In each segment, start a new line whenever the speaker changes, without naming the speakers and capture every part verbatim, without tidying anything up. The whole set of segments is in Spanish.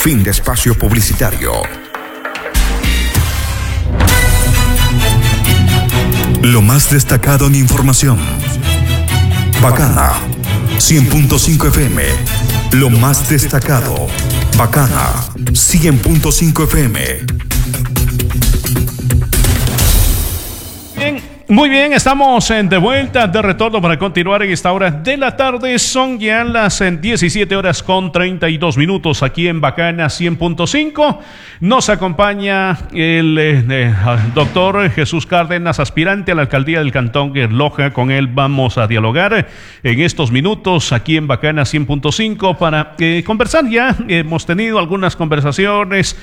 Fin de espacio publicitario. Lo más destacado en información. Bacana cien punto cinco F M. Lo más destacado. Bacana cien punto cinco F M.
Bien, muy bien, estamos de vuelta, de retorno para continuar en esta hora de la tarde. Son ya las diecisiete horas con treinta y dos minutos aquí en Bacana cien punto cinco. Nos acompaña el eh, eh, doctor Jesús Cárdenas, aspirante a la alcaldía del Cantón Loja. Con él vamos a dialogar en estos minutos aquí en Bacana cien punto cinco para eh, conversar. Ya hemos tenido algunas conversaciones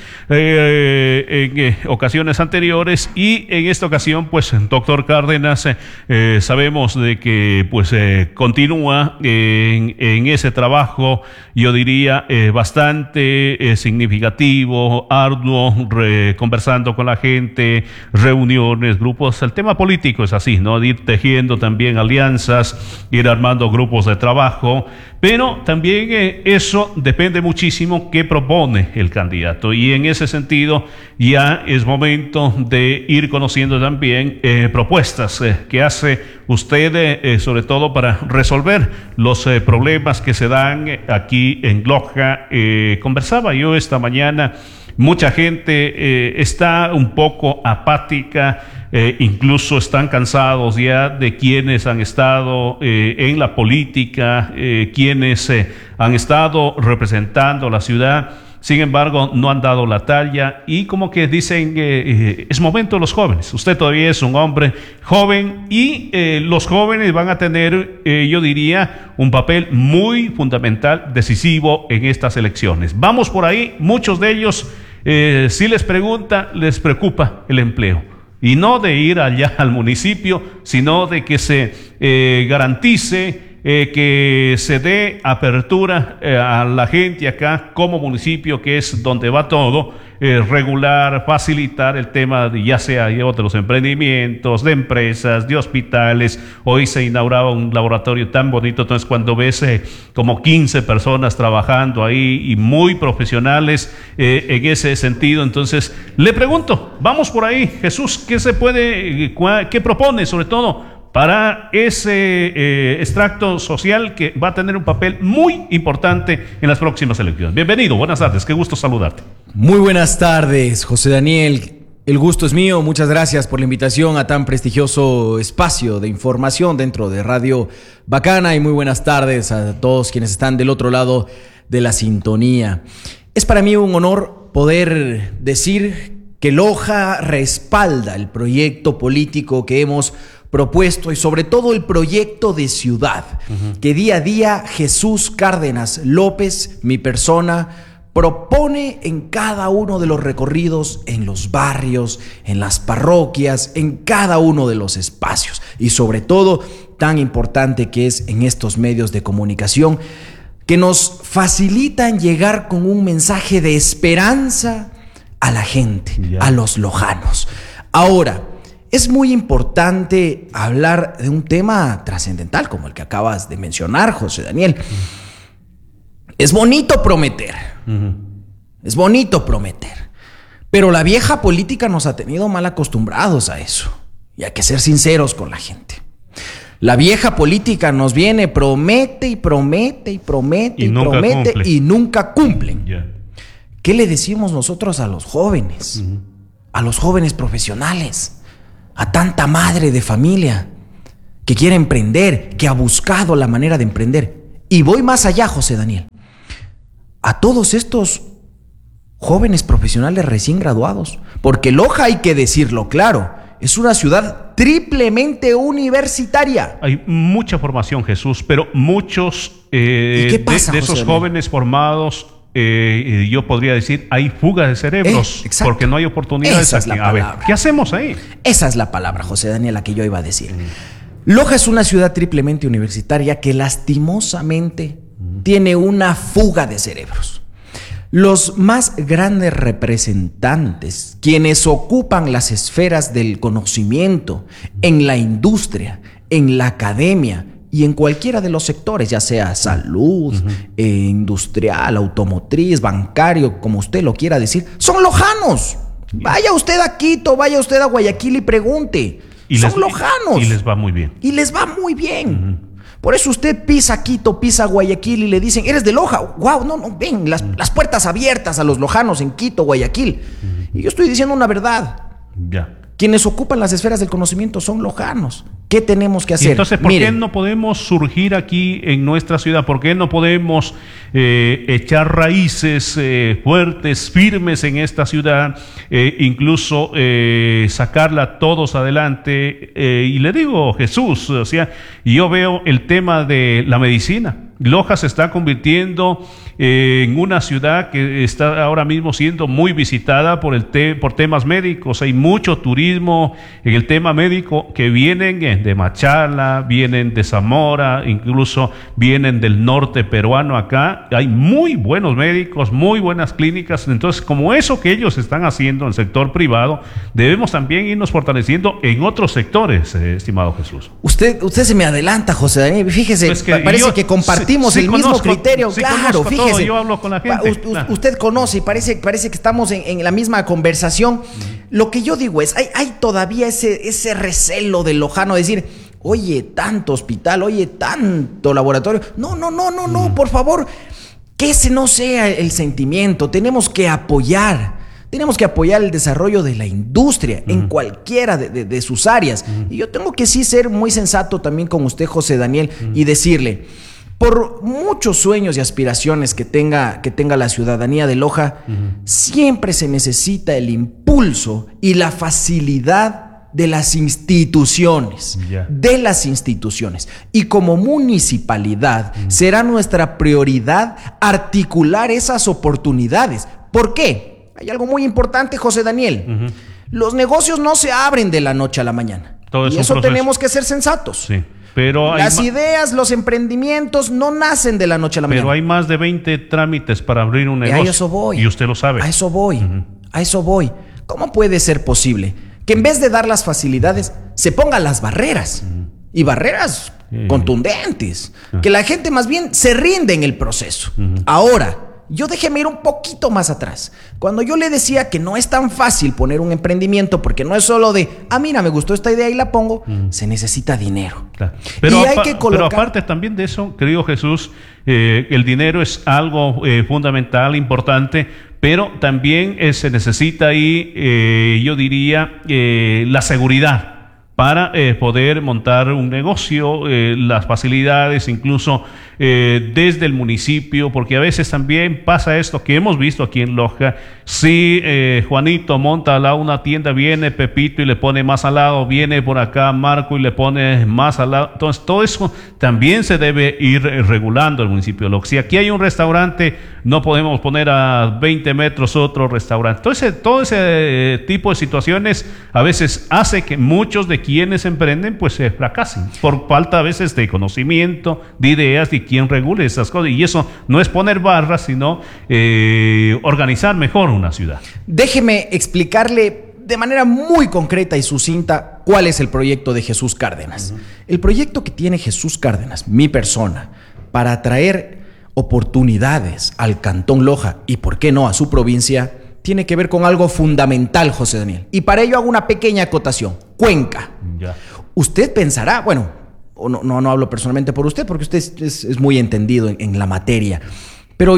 eh, en eh, ocasiones anteriores, y en esta ocasión, pues, doctor Cárdenas, eh, sabemos de que pues eh, continúa en, en ese trabajo, yo diría, eh, bastante eh, significativo, arduo, re, conversando con la gente, reuniones, grupos. El tema político es así, ¿no? Ir tejiendo también alianzas, ir armando grupos de trabajo, pero también eh, eso depende muchísimo qué propone el candidato, y en ese sentido ya es momento de ir conociendo también eh, propuestas eh, que hace usted, eh, sobre todo para resolver los eh, problemas que se dan eh, aquí en Loja. Eh, conversaba yo esta mañana, mucha gente eh, está un poco apática, eh, incluso están cansados ya de quienes han estado eh, en la política, eh, quienes eh, han estado representando la ciudad. Sin embargo, no han dado la talla, y como que dicen que eh, es momento de los jóvenes. Usted todavía es un hombre joven, y eh, los jóvenes van a tener, eh, yo diría, un papel muy fundamental, decisivo en estas elecciones. Vamos por ahí. Muchos de ellos, eh, si les pregunta, les preocupa el empleo. Y no de ir allá al municipio, sino de que se eh, garantice Eh, que se dé apertura eh, a la gente acá como municipio, que es donde va todo, eh, regular, facilitar el tema de, ya sea de otros emprendimientos, de empresas, de hospitales. Hoy se inauguraba un laboratorio tan bonito, entonces cuando ves eh, como quince personas trabajando ahí, y muy profesionales eh, en ese sentido. Entonces le pregunto, vamos por ahí, Jesús, ¿qué se puede, qué propone sobre todo para ese eh, extracto social que va a tener un papel muy importante en las próximas elecciones? Bienvenido, buenas tardes, qué gusto saludarte.
Muy buenas tardes, José Daniel. El gusto es mío, muchas gracias por la invitación a tan prestigioso espacio de información dentro de Radio Bacana, y muy buenas tardes a todos quienes están del otro lado de la sintonía. Es para mí un honor poder decir que Loja respalda el proyecto político que hemos propuesto, y sobre todo el proyecto de ciudad, uh-huh, que día a día Jesús Cárdenas López, mi persona, propone en cada uno de los recorridos, en los barrios, en las parroquias, en cada uno de los espacios, y sobre todo, tan importante que es en estos medios de comunicación, que nos facilitan llegar con un mensaje de esperanza a la gente, yeah, a los lojanos. Ahora, es muy importante hablar de un tema trascendental como el que acabas de mencionar, José Daniel. Uh-huh. Es bonito prometer, uh-huh, es bonito prometer, pero la vieja política nos ha tenido mal acostumbrados a eso, y hay que ser sinceros con la gente. La vieja política nos viene, promete y promete y promete y, y promete cumple. y nunca cumplen. Yeah. ¿Qué le decimos nosotros a los jóvenes, uh-huh, a los jóvenes profesionales, a tanta madre de familia que quiere emprender, que ha buscado la manera de emprender? Y voy más allá, José Daniel, a todos estos jóvenes profesionales recién graduados, porque Loja, hay que decirlo claro, es una ciudad triplemente universitaria.
Hay mucha formación, Jesús, pero muchos eh, ¿Y qué pasa, de, de esos José jóvenes Daniel? formados, Eh, yo podría decir, hay fuga de cerebros, eh, porque no hay oportunidades.
Esa es la
a ver,
palabra.
¿qué hacemos ahí?
Esa es la palabra, José Daniel, la que yo iba a decir. Mm. Loja es una ciudad triplemente universitaria que lastimosamente mm. tiene una fuga de cerebros. Los más grandes representantes, quienes ocupan las esferas del conocimiento en la industria, en la academia, y en cualquiera de los sectores, ya sea salud, uh-huh. eh, industrial, automotriz, bancario, como usted lo quiera decir, son lojanos. Vaya usted a Quito, vaya usted a Guayaquil y pregunte. Y son les, lojanos.
Y les va muy bien.
Y les va muy bien. Uh-huh. Por eso usted pisa Quito, pisa Guayaquil y le dicen, ¿eres de Loja? Wow, no, no, ven, las, uh-huh. las puertas abiertas a los lojanos en Quito, Guayaquil. Uh-huh. Y yo estoy diciendo una verdad.
Ya.
Quienes ocupan las esferas del conocimiento son lojanos. ¿Qué tenemos que hacer?
Y entonces, ¿por
Miren,
qué no podemos surgir aquí en nuestra ciudad? ¿Por qué no podemos eh, echar raíces eh, fuertes, firmes en esta ciudad? Eh, incluso eh, sacarla todos adelante. Eh, y le digo, Jesús, o sea, yo veo el tema de la medicina. Loja se está convirtiendo eh, en una ciudad que está ahora mismo siendo muy visitada por, el te por temas médicos. Hay mucho turismo en el tema médico que vienen de Machala, vienen de Zamora, incluso vienen del norte peruano acá. Hay muy buenos médicos, muy buenas clínicas. Entonces, como eso que ellos están haciendo en el sector privado, debemos también irnos fortaleciendo en otros sectores, eh, estimado Jesús.
Usted, usted se me adelanta, José Daniel. Fíjese, pues que parece yo, que compartimos Sí, sí, el mismo conozco, criterio,
sí,
claro, fíjese.
Todo, yo hablo con la gente.
U claro. Usted conoce y parece, parece que estamos en, en la misma conversación. Uh-huh. Lo que yo digo es, hay, hay todavía ese, ese recelo del lojano de decir, oye, tanto hospital, oye, tanto laboratorio. No, no, no, no, no, uh-huh. por favor, que ese no sea el sentimiento. Tenemos que apoyar. Tenemos que apoyar el desarrollo de la industria uh-huh. en cualquiera de, de, de sus áreas. Uh-huh. Y yo tengo que sí ser muy sensato también con usted, José Daniel, uh-huh. y decirle, por muchos sueños y aspiraciones que tenga, que tenga la ciudadanía de Loja, uh-huh. siempre se necesita el impulso y la facilidad de las instituciones, yeah. de las instituciones. Y como municipalidad, uh-huh. será nuestra prioridad articular esas oportunidades. ¿Por qué? Hay algo muy importante, José Daniel. Uh-huh. Los negocios no se abren de la noche a la mañana. Todo y eso proceso. Tenemos que ser sensatos.
Sí. Pero
las ideas, los emprendimientos no nacen de la noche a la mañana.
Pero hay más de veinte trámites para abrir un negocio.
A eso voy.
Y usted lo sabe.
A eso voy. Uh-huh. A eso voy. ¿Cómo puede ser posible que en vez de dar las facilidades, se pongan las barreras? Uh-huh. Y barreras uh-huh. contundentes. Uh-huh. Que la gente más bien se rinde en el proceso. Uh-huh. Ahora, yo déjeme ir un poquito más atrás. Cuando yo le decía que no es tan fácil poner un emprendimiento, porque no es solo de, ah, mira, me gustó esta idea y la pongo, mm. se necesita dinero.
Claro. Pero, y hay que colocar... pero aparte también de eso, querido Jesús, eh, el dinero es algo eh, fundamental, importante, pero también eh, se necesita ahí, eh, yo diría, eh, la seguridad para eh, poder montar un negocio, eh, las facilidades incluso eh, desde el municipio, porque a veces también pasa esto que hemos visto aquí en Loja. Si eh, Juanito monta a la una tienda, viene Pepito y le pone más al lado, viene por acá Marco y le pone más al lado. Entonces todo eso también se debe ir regulando el municipio de Loja. Si aquí hay un restaurante, no podemos poner a veinte metros otro restaurante. Entonces todo ese eh, tipo de situaciones a veces hace que muchos de quienes emprenden pues se fracasen por falta a veces de conocimiento, de ideas, de quién regule esas cosas. Y eso no es poner barras, sino eh, organizar mejor una ciudad.
Déjeme explicarle de manera muy concreta y sucinta cuál es el proyecto de Jesús Cárdenas. Uh-huh. El proyecto que tiene Jesús Cárdenas, mi persona, para atraer oportunidades al Cantón Loja y por qué no a su provincia, tiene que ver con algo fundamental, José Daniel. Y para ello hago una pequeña acotación. Cuenca. Ya. Usted pensará, bueno, no, no, no hablo personalmente por usted, porque usted es, es, es muy entendido en, en la materia, pero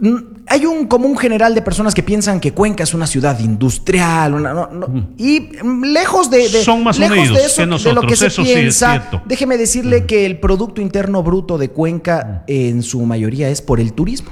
hay un común general de personas que piensan que Cuenca es una ciudad industrial, una, no, no, mm. y lejos de, de
son más
lejos
unidos
de eso,
que nosotros,
de lo que se
eso
piensa,
sí es cierto.
Déjeme decirle mm. que el Producto Interno Bruto de
mm.
Cuenca en su mayoría es por el turismo.